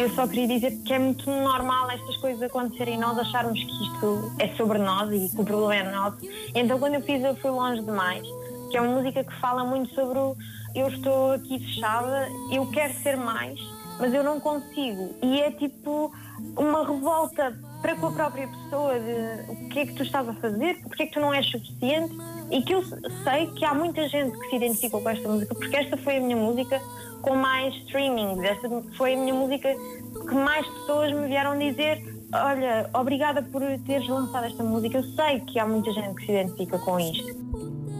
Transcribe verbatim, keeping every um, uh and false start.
Eu só queria dizer que é muito normal estas coisas acontecerem e nós acharmos que isto é sobre nós e que o problema é nosso. Então quando eu fiz Eu Fui Longe Demais, que é uma música que fala muito sobre o eu estou aqui fechada, eu quero ser mais, mas eu não consigo. E é tipo uma revolta para com a própria pessoa de o que é que tu estás a fazer, porque é que tu não és suficiente. E que eu sei que há muita gente que se identificou com esta música, porque esta foi a minha música com mais streaming, esta foi a minha música que mais pessoas me vieram dizer: olha, obrigada por teres lançado esta música, eu sei que há muita gente que se identifica com isto.